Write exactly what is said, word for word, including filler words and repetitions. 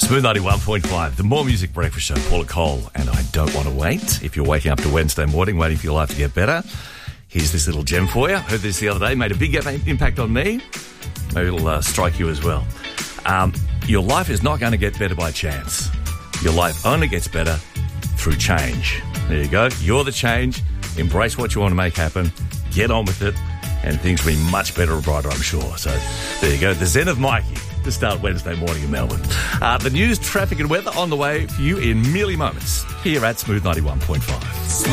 Smooth ninety-one point five, the More Music Breakfast Show. Paula Cole and I Don't Want to Wait. If you're waking up to Wednesday morning, waiting for your life to get better, here's this little gem for you. Heard this the other day, made a big impact on me. Maybe it'll uh, strike you as well. Um, your life is not going to get better by chance. Your life only gets better through change. There you go. You're the change. Embrace what you want to make happen. Get on with it. And things will be much better and brighter, I'm sure. So there you go. The Zen of Mikey to start Wednesday morning in Melbourne. Uh, the news, traffic and weather on the way for you in merely moments here at Smooth ninety-one point five.